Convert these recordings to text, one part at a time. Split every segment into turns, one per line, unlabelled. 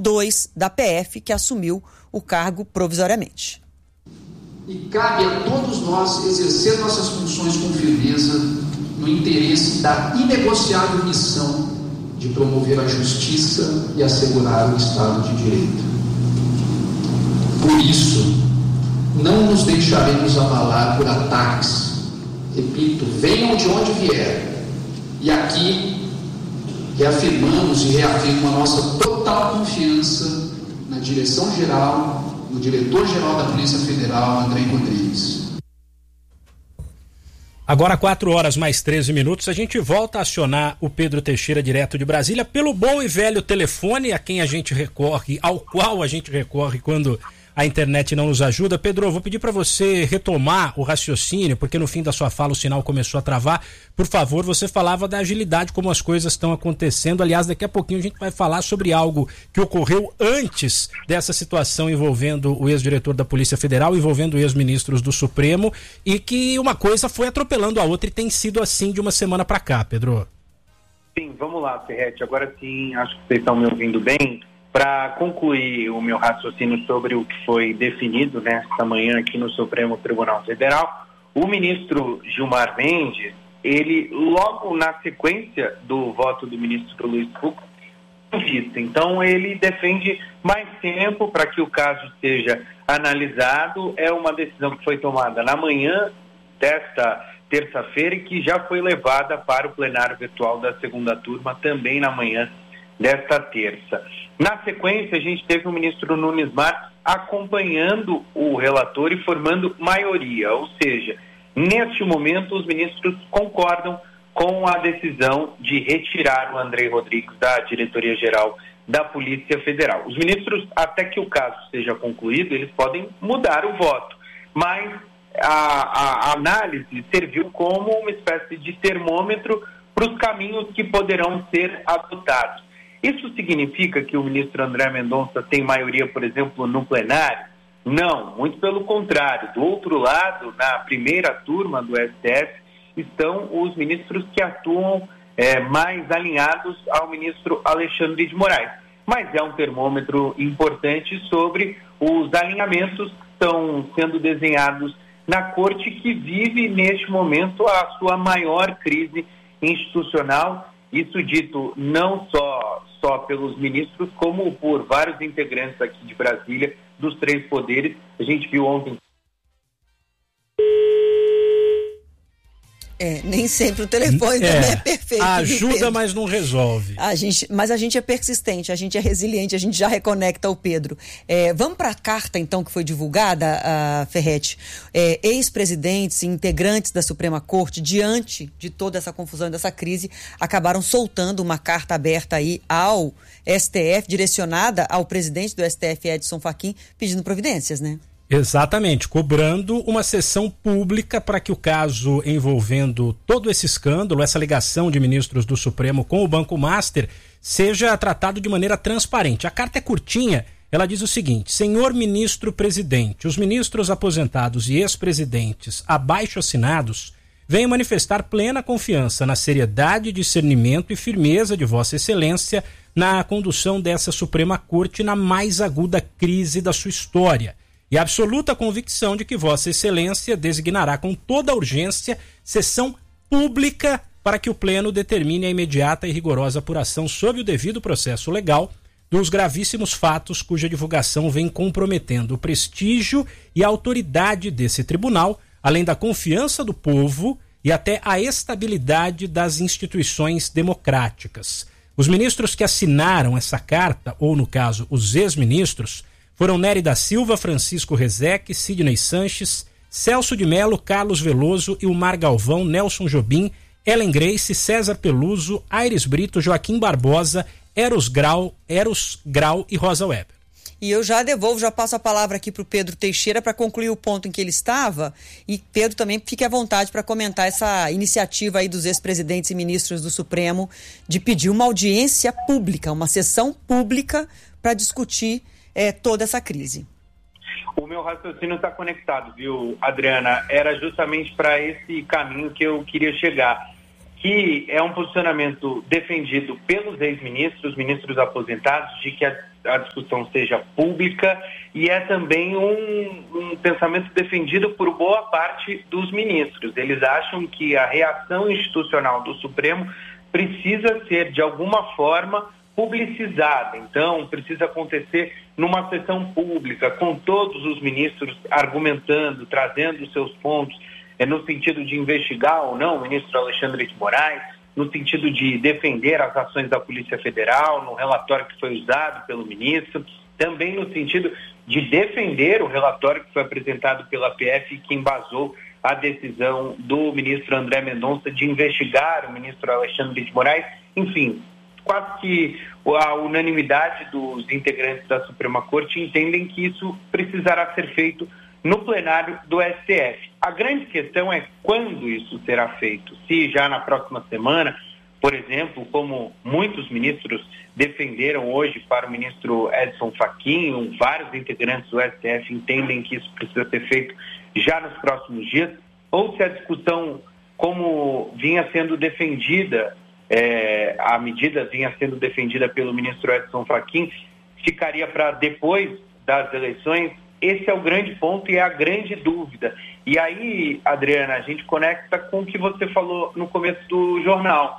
2 da PF, que assumiu o cargo provisoriamente.
E cabe a todos nós exercer nossas funções com firmeza no interesse da inegociável missão de promover a justiça e assegurar o Estado de Direito. Por isso, não nos deixaremos abalar por ataques. Repito, venham de onde vier. E aqui reafirmamos e reafirmo a nossa total confiança na direção-geral, no diretor-geral da Polícia Federal, Andrei Rodrigues.
Agora 4h mais 13, a gente volta a acionar o Pedro Teixeira direto de Brasília pelo bom e velho telefone a quem a gente recorre, ao qual a gente recorre quando a internet não nos ajuda. Pedro, eu vou pedir para você retomar o raciocínio, porque no fim da sua fala o sinal começou a travar. Por favor, você falava da agilidade, como as coisas estão acontecendo. Aliás, daqui a pouquinho a gente vai falar sobre algo que ocorreu antes dessa situação envolvendo o ex-diretor da Polícia Federal, envolvendo ex-ministros do Supremo, e que uma coisa foi atropelando a outra e tem sido assim de uma semana para cá, Pedro.
Sim, vamos lá, Ferretti. Agora sim, acho que vocês estão me ouvindo bem. Para concluir o meu raciocínio sobre o que foi definido nesta manhã aqui no Supremo Tribunal Federal, o ministro Gilmar Mendes, ele logo na sequência do voto do ministro Luiz Fux, então ele defende mais tempo para que o caso seja analisado. É uma decisão que foi tomada na manhã desta terça-feira e que já foi levada para o plenário virtual da segunda turma também na manhã desta terça. Na sequência, a gente teve o ministro Nunes Marques acompanhando o relator e formando maioria, ou seja, neste momento os ministros concordam com a decisão de retirar o Andrei Rodrigues da diretoria-geral da Polícia Federal. Os ministros, até que o caso seja concluído, eles podem mudar o voto, mas a análise serviu como uma espécie de termômetro para os caminhos que poderão ser adotados. Isso significa que o ministro André Mendonça tem maioria, por exemplo, no plenário? Não, muito pelo contrário. Do outro lado, na primeira turma do STF, estão os ministros que atuam mais alinhados ao ministro Alexandre de Moraes. Mas é um termômetro importante sobre os alinhamentos que estão sendo desenhados na corte, que vive neste momento a sua maior crise institucional. Isso dito não só pelos ministros, como por vários integrantes aqui de Brasília, dos três poderes. A gente viu ontem.
Nem sempre o telefone também é perfeito.
Ajuda, mas não resolve.
Mas a gente é persistente, a gente é resiliente, a gente já reconecta o Pedro. Vamos para a carta, então, que foi divulgada, Ferretti. Ex-presidentes e integrantes da Suprema Corte, diante de toda essa confusão e dessa crise, acabaram soltando uma carta aberta aí ao STF, direcionada ao presidente do STF, Edson Fachin, pedindo providências, né?
Exatamente, cobrando uma sessão pública para que o caso envolvendo todo esse escândalo, essa ligação de ministros do Supremo com o Banco Master, seja tratado de maneira transparente. A carta é curtinha, ela diz o seguinte: senhor ministro presidente, os ministros aposentados e ex-presidentes abaixo assinados vêm manifestar plena confiança na seriedade, discernimento e firmeza de Vossa Excelência na condução dessa Suprema Corte na mais aguda crise da sua história. E a absoluta convicção de que Vossa Excelência designará com toda urgência sessão pública para que o Pleno determine a imediata e rigorosa apuração sob o devido processo legal dos gravíssimos fatos cuja divulgação vem comprometendo o prestígio e a autoridade desse tribunal, além da confiança do povo e até a estabilidade das instituições democráticas. Os ministros que assinaram essa carta, ou no caso os ex-ministros, foram Nery da Silva, Francisco Rezec, Sidney Sanches, Celso de Mello, Carlos Veloso, Ilmar Galvão, Nelson Jobim, Ellen Grace, César Peluso, Aires Brito, Joaquim Barbosa, Eros Grau e Rosa Weber.
E eu já passo a palavra aqui para o Pedro Teixeira para concluir o ponto em que ele estava. E Pedro também fique à vontade para comentar essa iniciativa aí dos ex-presidentes e ministros do Supremo de pedir uma audiência pública, uma sessão pública para discutir toda essa crise.
O meu raciocínio está conectado, viu, Adriana? Era justamente para esse caminho que eu queria chegar, que é um posicionamento defendido pelos ex-ministros, ministros aposentados, de que a a discussão seja pública, e é também um pensamento defendido por boa parte dos ministros. Eles acham que a reação institucional do Supremo precisa ser, de alguma forma, publicizada. Então, precisa acontecer numa sessão pública, com todos os ministros argumentando, trazendo seus pontos, no sentido de investigar ou não o ministro Alexandre de Moraes, no sentido de defender as ações da Polícia Federal, no relatório que foi usado pelo ministro, também no sentido de defender o relatório que foi apresentado pela PF e que embasou a decisão do ministro André Mendonça de investigar o ministro Alexandre de Moraes. Enfim, quase que a unanimidade dos integrantes da Suprema Corte entendem que isso precisará ser feito no plenário do STF. A grande questão é quando isso será feito. Se já na próxima semana, por exemplo, como muitos ministros defenderam hoje para o ministro Edson Fachin, vários integrantes do STF entendem que isso precisa ser feito já nos próximos dias, ou se a discussão, como vinha sendo defendida, a medida vinha sendo defendida pelo ministro Edson Fachin, ficaria para depois das eleições. Esse é o grande ponto e é a grande dúvida. E aí, Adriana, a gente conecta com o que você falou no começo do jornal.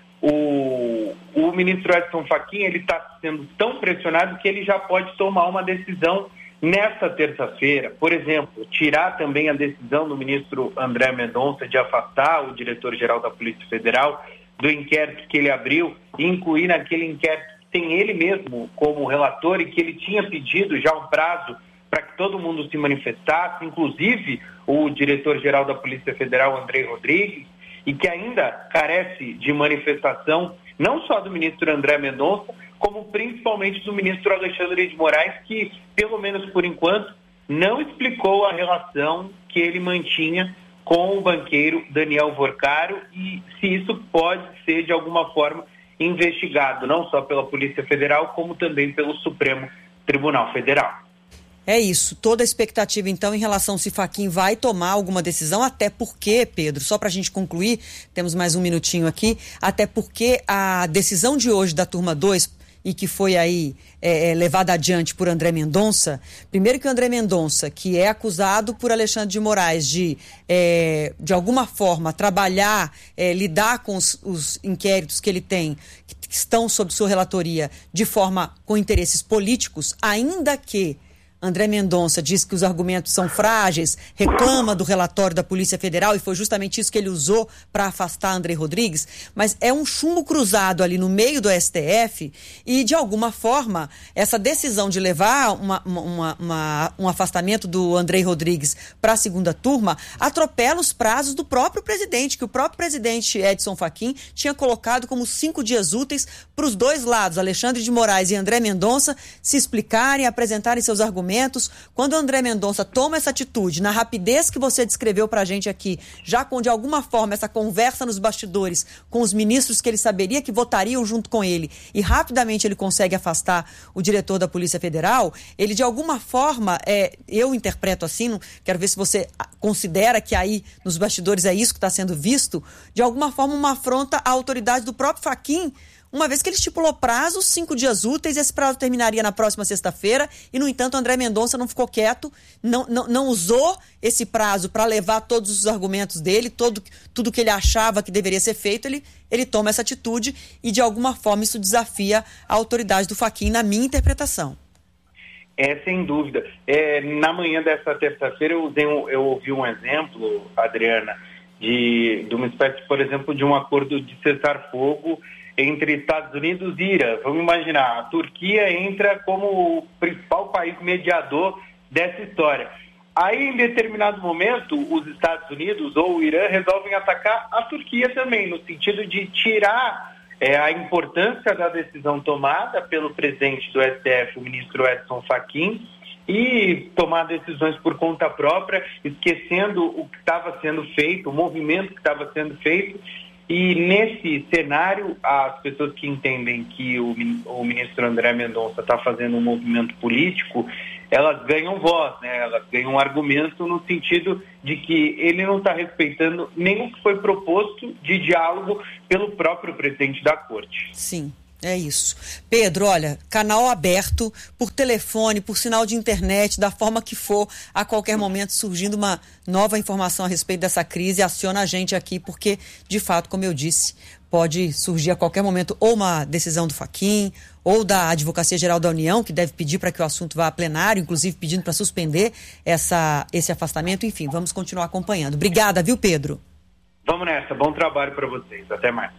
O ministro Edson Fachin, ele está sendo tão pressionado que ele já pode tomar uma decisão nessa terça-feira. Por exemplo, tirar também a decisão do ministro André Mendonça de afastar o diretor-geral da Polícia Federal do inquérito que ele abriu e incluir naquele inquérito que tem ele mesmo como relator e que ele tinha pedido já um prazo para que todo mundo se manifestasse, inclusive o diretor-geral da Polícia Federal, Andrei Rodrigues, e que ainda carece de manifestação, não só do ministro André Mendonça, como principalmente do ministro Alexandre de Moraes, que, pelo menos por enquanto, não explicou a relação que ele mantinha com o banqueiro Daniel Vorcaro e se isso pode ser, de alguma forma, investigado, não só pela Polícia Federal, como também pelo Supremo Tribunal Federal.
É isso, toda a expectativa então em relação se Fachin vai tomar alguma decisão, até porque, Pedro, só para a gente concluir, temos mais um minutinho aqui, até porque a decisão de hoje da turma 2, e que foi aí levada adiante por André Mendonça, primeiro que o André Mendonça, que é acusado por Alexandre de Moraes de alguma forma trabalhar, lidar com os inquéritos que ele tem, que estão sob sua relatoria, de forma com interesses políticos, ainda que André Mendonça diz que os argumentos são frágeis, reclama do relatório da Polícia Federal e foi justamente isso que ele usou para afastar André Rodrigues, mas é um chumbo cruzado ali no meio do STF e, de alguma forma, essa decisão de levar um afastamento do André Rodrigues para a segunda turma atropela os prazos do próprio presidente, que o próprio presidente Edson Fachin tinha colocado como 5 dias úteis para os dois lados, Alexandre de Moraes e André Mendonça, se explicarem, apresentarem seus argumentos. Quando o André Mendonça toma essa atitude, na rapidez que você descreveu para a gente aqui, já com, de alguma forma, essa conversa nos bastidores com os ministros que ele saberia que votariam junto com ele, e rapidamente ele consegue afastar o diretor da Polícia Federal, ele, de alguma forma, eu interpreto assim, quero ver se você considera que aí, nos bastidores, é isso que está sendo visto, de alguma forma, uma afronta à autoridade do próprio Fachin, uma vez que ele estipulou prazos, 5 dias úteis, esse prazo terminaria na próxima sexta-feira e, no entanto, André Mendonça não ficou quieto, não usou esse prazo para levar todos os argumentos dele, tudo que ele achava que deveria ser feito, ele toma essa atitude e, de alguma forma, isso desafia a autoridade do Fachin, na minha interpretação.
Sem dúvida. Na manhã dessa terça-feira eu ouvi um exemplo, Adriana, de uma espécie, por exemplo, de um acordo de cessar-fogo entre Estados Unidos e Irã. Vamos imaginar, a Turquia entra como o principal país mediador dessa história. Aí, em determinado momento, os Estados Unidos ou o Irã resolvem atacar a Turquia também, no sentido de tirar a importância da decisão tomada pelo presidente do STF, o ministro Edson Fachin, e tomar decisões por conta própria, esquecendo o que estava sendo feito, o movimento que estava sendo feito. E nesse cenário, as pessoas que entendem que o ministro André Mendonça está fazendo um movimento político, elas ganham voz, né? Elas ganham argumento no sentido de que ele não está respeitando nem o que foi proposto de diálogo pelo próprio presidente da Corte.
Sim. É isso. Pedro, olha, canal aberto, por telefone, por sinal de internet, da forma que for, a qualquer momento surgindo uma nova informação a respeito dessa crise, aciona a gente aqui, porque, de fato, como eu disse, pode surgir a qualquer momento ou uma decisão do Fachin, ou da Advocacia Geral da União, que deve pedir para que o assunto vá a plenário, inclusive pedindo para suspender esse afastamento. Enfim, vamos continuar acompanhando. Obrigada, viu, Pedro?
Vamos nessa. Bom trabalho para vocês. Até mais.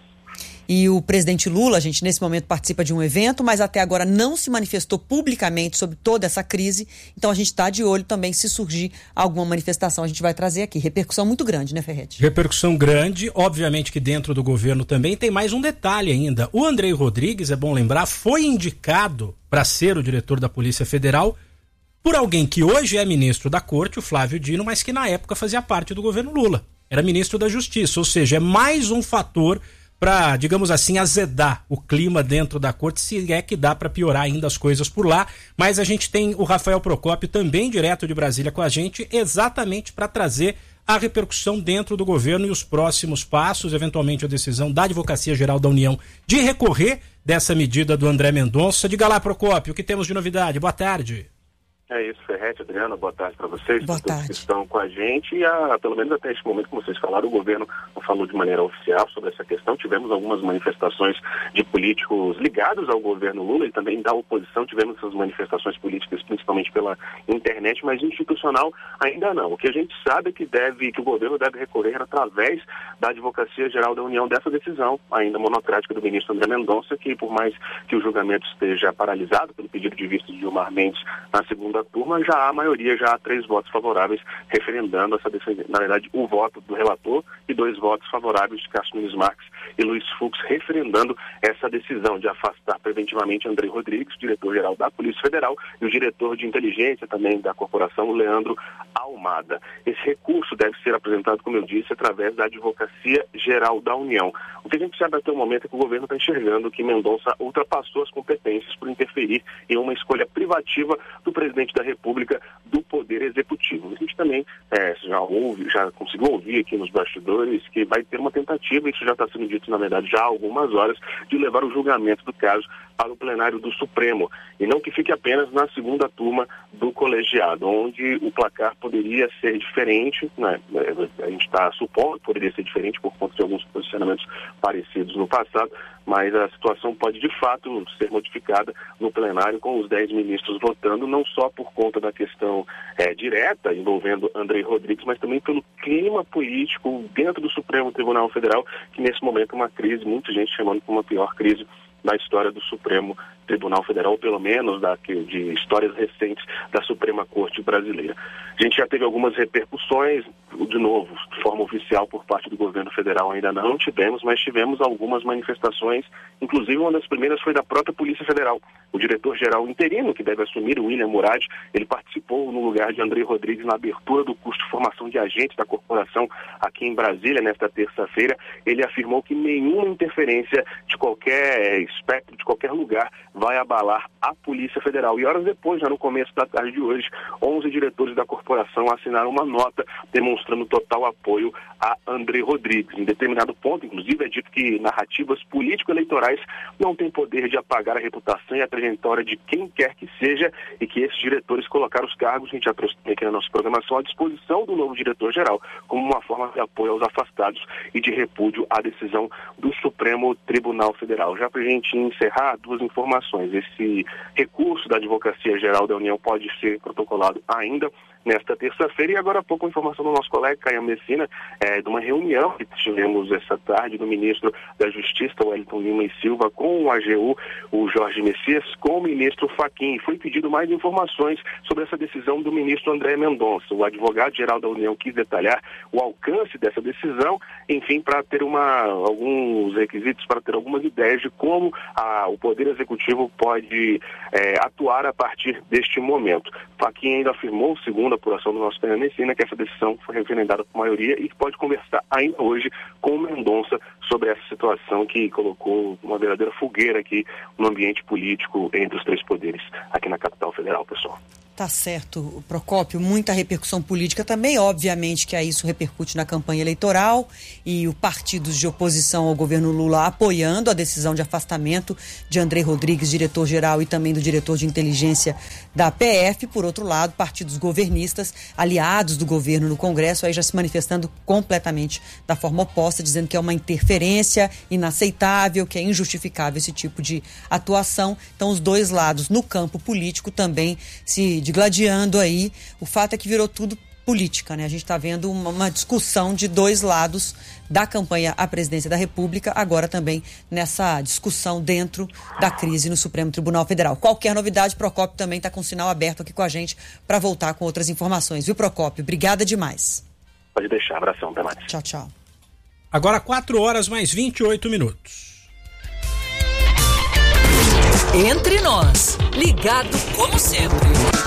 E o presidente Lula, a gente nesse momento participa de um evento, mas até agora não se manifestou publicamente sobre toda essa crise. Então a gente está de olho também, se surgir alguma manifestação, a gente vai trazer aqui. Repercussão muito grande, né, Ferretti?
Repercussão grande, obviamente que dentro do governo também tem mais um detalhe ainda. O Andrei Rodrigues, é bom lembrar, foi indicado para ser o diretor da Polícia Federal por alguém que hoje é ministro da Corte, o Flávio Dino, mas que na época fazia parte do governo Lula. Era ministro da Justiça, ou seja, é mais um fator para, digamos assim, azedar o clima dentro da corte, se é que dá para piorar ainda as coisas por lá. Mas a gente tem o Rafael Procópio também direto de Brasília com a gente, exatamente para trazer a repercussão dentro do governo e os próximos passos, eventualmente a decisão da Advocacia Geral da União de recorrer dessa medida do André Mendonça. Diga lá, Procópio, o que temos de novidade? Boa tarde.
É isso, Ferretti, Adriana, boa tarde para vocês,
boa tarde.
Que estão com a gente. E pelo menos até este momento, como vocês falaram, o governo não falou de maneira oficial sobre essa questão. Tivemos algumas manifestações de políticos ligados ao governo Lula e também da oposição. Tivemos essas manifestações políticas, principalmente pela internet, mas institucional ainda não. O que a gente sabe é que o governo deve recorrer através da Advocacia Geral da União dessa decisão, ainda monocrática do ministro André Mendonça, que por mais que o julgamento esteja paralisado pelo pedido de vista de Gilmar Mendes na segunda turma, já há maioria, já há 3 votos favoráveis referendando essa decisão. Na verdade, o voto do relator e 2 votos favoráveis de Cássio Nunes Marques e Luiz Fux referendando essa decisão de afastar preventivamente Andrei Rodrigues, diretor-geral da Polícia Federal, e o diretor de inteligência também da corporação, Leandro Almada. Esse recurso deve ser apresentado, como eu disse, através da Advocacia Geral da União. O que a gente sabe até o momento é que o governo está enxergando que Mendonça ultrapassou as competências por interferir em uma escolha privativa do presidente da República do Poder Executivo. A gente também já conseguiu ouvir aqui nos bastidores que vai ter uma tentativa, isso já está sendo dito, na verdade, já há algumas horas, de levar o julgamento do caso para o plenário do Supremo, e não que fique apenas na segunda turma do colegiado, onde o placar poderia ser diferente, né? A gente está supondo que poderia ser diferente por conta de alguns posicionamentos parecidos no passado, mas a situação pode de fato ser modificada no plenário com os 10 ministros votando, não só por conta da questão direta envolvendo Andrei Rodrigues, mas também pelo clima político dentro do Supremo Tribunal Federal, que nesse momento é uma crise, muita gente chamando de uma pior crise da história do Supremo Tribunal Federal, ou pelo menos de histórias recentes da Suprema Corte Brasileira. A gente já teve algumas repercussões, de novo, de forma oficial por parte do governo federal ainda não tivemos, mas tivemos algumas manifestações, inclusive uma das primeiras foi da própria Polícia Federal. O diretor-geral interino, que deve assumir, o William Murad, ele participou no lugar de Andrei Rodrigues na abertura do curso de formação de agentes da corporação aqui em Brasília, nesta terça-feira. Ele afirmou que nenhuma interferência de qualquer espectro, de qualquer lugar, vai abalar a Polícia Federal. E horas depois, já no começo da tarde de hoje, 11 diretores da corporação assinaram uma nota demonstrando total apoio a Andrei Rodrigues. Em determinado ponto, inclusive, é dito que narrativas político-eleitorais não têm poder de apagar a reputação e a trajetória de quem quer que seja, e que esses diretores colocaram os cargos, a gente já trouxe aqui na nossa programação, à disposição do novo diretor-geral, como uma forma de apoio aos afastados e de repúdio à decisão do Supremo Tribunal Federal. Já para a gente encerrar, 2 informações. Esse recurso da Advocacia Geral da União pode ser protocolado ainda nesta terça-feira, e agora há pouco a informação do nosso colega Caio Messina, de uma reunião que tivemos essa tarde do ministro da Justiça, Wellington Lima e Silva, com o AGU, o Jorge Messias, com o ministro Fachin. Foi pedido mais informações sobre essa decisão do ministro André Mendonça. O advogado-geral da União quis detalhar o alcance dessa decisão, enfim, para ter alguns requisitos, para ter algumas ideias de como o Poder Executivo pode atuar a partir deste momento. Fachin ainda afirmou, segundo a apuração do nosso Caio Messina, que essa decisão foi referendada por maioria e que pode conversar ainda hoje com o Mendonça sobre essa situação que colocou uma verdadeira fogueira aqui no ambiente político entre os 3 poderes aqui na capital federal, pessoal.
Tá certo, Procópio, muita repercussão política também, obviamente que isso repercute na campanha eleitoral e os partidos de oposição ao governo Lula apoiando a decisão de afastamento de André Rodrigues, diretor-geral, e também do diretor de inteligência da PF. Por outro lado, partidos governistas, aliados do governo no Congresso, aí já se manifestando completamente da forma oposta, dizendo que é uma interferência inaceitável, que é injustificável esse tipo de atuação. Então, os dois lados no campo político também se digladiando aí. O fato é que virou tudo política, né? A gente está vendo uma discussão de dois lados da campanha à presidência da República, agora também nessa discussão dentro da crise no Supremo Tribunal Federal. Qualquer novidade, Procópio também está com o sinal aberto aqui com a gente para voltar com outras informações. Viu, Procópio? Obrigada demais.
Pode deixar. Abração, até mais.
Tchau, tchau.
Agora 4 horas mais 28 minutos.
Entre nós, ligado como sempre.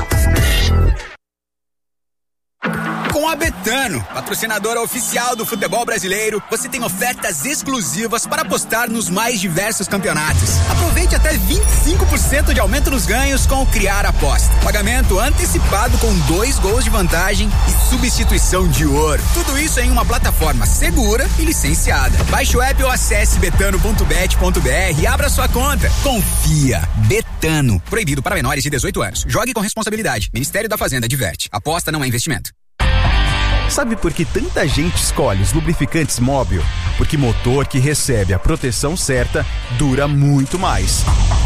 Com a Betano, patrocinadora oficial do futebol brasileiro, você tem ofertas exclusivas para apostar nos mais diversos campeonatos. Aproveite até 25% de aumento nos ganhos com o Criar Aposta. Pagamento antecipado com 2 gols de vantagem e substituição de ouro. Tudo isso em uma plataforma segura e licenciada. Baixe o app ou acesse betano.bet.br e abra sua conta. Confia. Betano. Proibido para menores de 18 anos. Jogue com responsabilidade. Ministério da Fazenda adverte. Aposta não é investimento.
Sabe por que tanta gente escolhe os lubrificantes Móbil? Porque motor que recebe a proteção certa dura muito mais.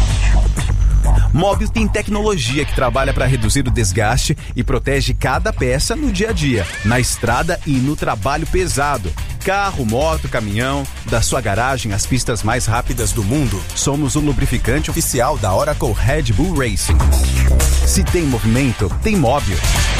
Móbil tem tecnologia que trabalha para reduzir o desgaste e protege cada peça no dia a dia, na estrada e no trabalho pesado. Carro, moto, caminhão, da sua garagem às pistas mais rápidas do mundo. Somos o lubrificante oficial da Oracle Red Bull Racing. Se tem movimento, tem Móbil.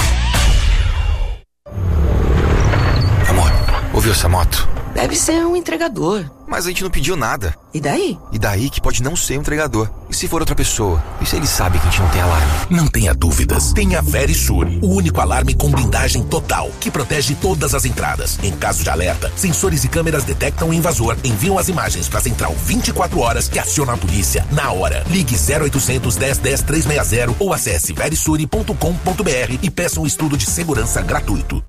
Ouviu essa moto?
Deve ser um entregador.
Mas a gente não pediu nada.
E daí?
E daí que pode não ser um entregador. E se for outra pessoa? E se ele sabe que a gente não tem alarme?
Não tenha dúvidas. Tenha Verisur, o único alarme com blindagem total, que protege todas as entradas. Em caso de alerta, sensores e câmeras detectam o invasor, enviam as imagens para a central 24 horas que aciona a polícia na hora. Ligue 0800 10 10 360 ou acesse verisure.com.br e peça um estudo de segurança gratuito.